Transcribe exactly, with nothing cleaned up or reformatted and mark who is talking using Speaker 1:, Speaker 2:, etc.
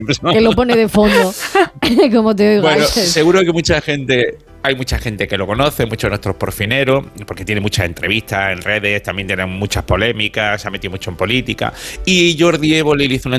Speaker 1: Que lo pone de fondo, como te oigo.
Speaker 2: Bueno, seguro que mucha gente... Hay mucha gente que lo conoce, muchos de nuestros porfineros, porque tiene muchas entrevistas en redes, también tiene muchas polémicas, se ha metido mucho en política. Y Jordi Évole le hizo una